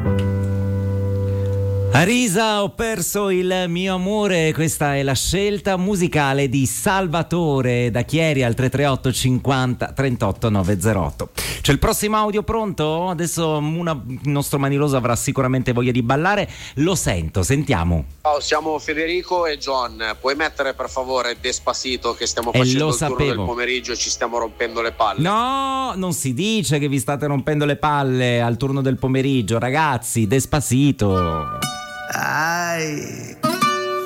Arisa, ho perso il mio amore, questa è la scelta musicale di Salvatore da Chieri al 338 50 38 908. C'è il prossimo audio pronto? Adesso il nostro maniloso avrà sicuramente voglia di ballare, lo sentiamo. Ciao, siamo Federico e John, puoi mettere per favore Despacito che stiamo facendo il turno del pomeriggio e ci stiamo rompendo le palle? No, non si dice che vi state rompendo le palle al turno del pomeriggio, ragazzi, Despacito. Ay.